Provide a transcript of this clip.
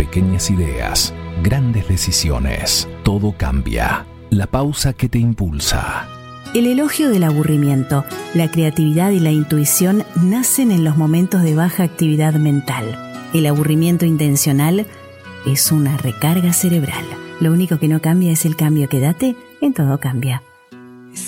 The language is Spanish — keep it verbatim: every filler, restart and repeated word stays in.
pequeñas ideas, grandes decisiones. Todo cambia. La pausa que te impulsa. El elogio del aburrimiento, la creatividad y la intuición nacen en los momentos de baja actividad mental. El aburrimiento intencional es una recarga cerebral. Lo único que no cambia es el cambio que date, en todo cambia.